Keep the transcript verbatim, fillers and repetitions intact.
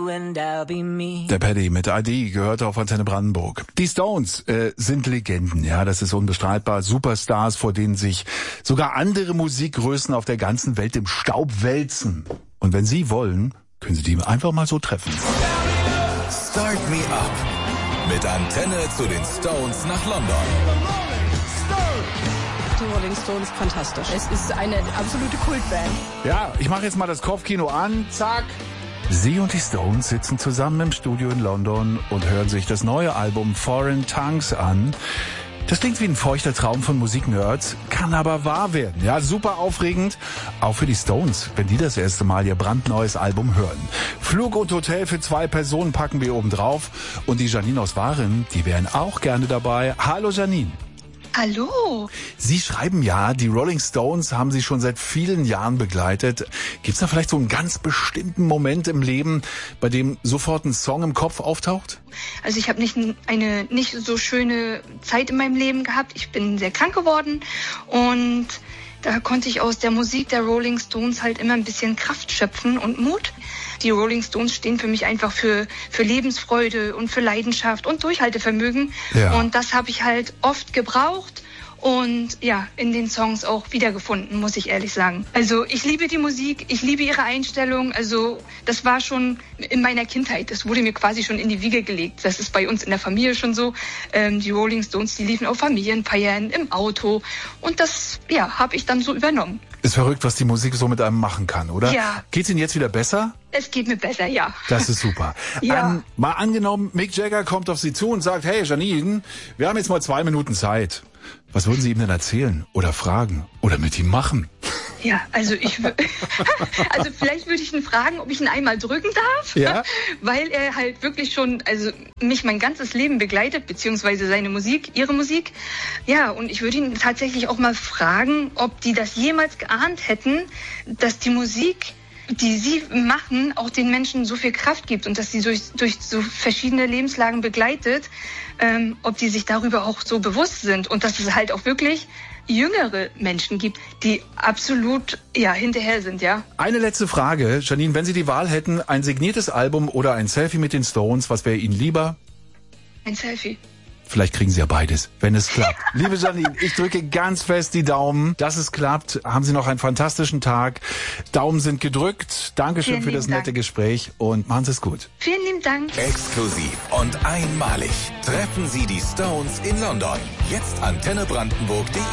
and I'll be me. Der Paddy mit I D gehört auf Antenne Brandenburg. Die Stones äh, sind Legenden, ja, das ist unbestreitbar. Superstars, vor denen sich sogar andere Musikgrößen auf der ganzen Welt im Staub wälzen. Und wenn Sie wollen, können Sie die einfach mal so treffen. Start Me Up mit Antenne zu den Stones nach London. Die Rolling Stones, fantastisch. Es ist eine absolute Kultband. Ja, ich mache jetzt mal das Kopfkino an. Zack. Sie und die Stones sitzen zusammen im Studio in London und hören sich das neue Album Foreign Tongues an. Das klingt wie ein feuchter Traum von Musiknerds, kann aber wahr werden. Ja, super aufregend, auch für die Stones, wenn die das erste Mal ihr brandneues Album hören. Flug und Hotel für zwei Personen packen wir oben drauf. Und die Janine aus Waren, die wären auch gerne dabei. Hallo Janine. Hallo. Sie schreiben ja, die Rolling Stones haben Sie schon seit vielen Jahren begleitet. Gibt's da vielleicht so einen ganz bestimmten Moment im Leben, bei dem sofort ein Song im Kopf auftaucht? Also ich habe nicht eine nicht so schöne Zeit in meinem Leben gehabt. Ich bin sehr krank geworden und da konnte ich aus der Musik der Rolling Stones halt immer ein bisschen Kraft schöpfen und Mut. Die Rolling Stones stehen für mich einfach für für Lebensfreude und für Leidenschaft und Durchhaltevermögen. Ja. Und das habe ich halt oft gebraucht und ja, in den Songs auch wiedergefunden, muss ich ehrlich sagen. Also ich liebe die Musik, ich liebe ihre Einstellung. Also das war schon in meiner Kindheit, das wurde mir quasi schon in die Wiege gelegt. Das ist bei uns in der Familie schon so. Ähm, die Rolling Stones, die liefen auf Familienfeiern, im Auto und das ja, habe ich dann so übernommen. Ist verrückt, was die Musik so mit einem machen kann, oder? Ja. Geht's Ihnen jetzt wieder besser? Es geht mir besser, ja. Das ist super. Ja. Ähm, mal angenommen, Mick Jagger kommt auf Sie zu und sagt, hey Janine, wir haben jetzt mal zwei Minuten Zeit. Was würden Sie ihm denn erzählen oder fragen oder mit ihm machen? Ja, also ich w- also vielleicht würde ich ihn fragen, ob ich ihn einmal drücken darf, ja? Weil er halt wirklich schon, also mich mein ganzes Leben begleitet, beziehungsweise seine Musik, ihre Musik. Ja, und ich würde ihn tatsächlich auch mal fragen, ob die das jemals geahnt hätten, dass die Musik, die sie machen, auch den Menschen so viel Kraft gibt und dass sie durch, durch so verschiedene Lebenslagen begleitet, ähm, ob die sich darüber auch so bewusst sind und dass es halt auch wirklich jüngere Menschen gibt, die absolut ja hinterher sind, ja. Eine letzte Frage, Janine, wenn Sie die Wahl hätten, ein signiertes Album oder ein Selfie mit den Stones, was wäre Ihnen lieber? Ein Selfie. Vielleicht kriegen Sie ja beides, wenn es klappt. Liebe Janine, ich drücke ganz fest die Daumen, dass es klappt. Haben Sie noch einen fantastischen Tag. Daumen sind gedrückt. Dankeschön Vielen für das lieben nette Dank. Gespräch und machen Sie es gut. Vielen lieben Dank. Exklusiv und einmalig treffen Sie die Stones in London. Jetzt antenne brandenburg punkt de.